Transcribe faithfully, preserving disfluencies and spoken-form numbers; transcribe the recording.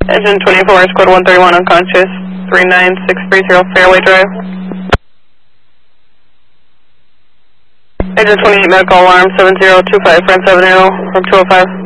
Engine twenty-four, squad one thirty-one unconscious, three nine six three zero Fairway Drive. Engine twenty-eight, medical alarm, seven zero two five, Friends Avenue, from two oh five.